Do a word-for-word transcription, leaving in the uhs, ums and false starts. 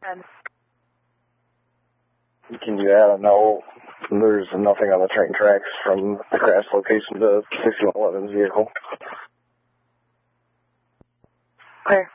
And Can you add a note? There's nothing on the train tracks from the crash location to sixty-one eleven's vehicle. okay.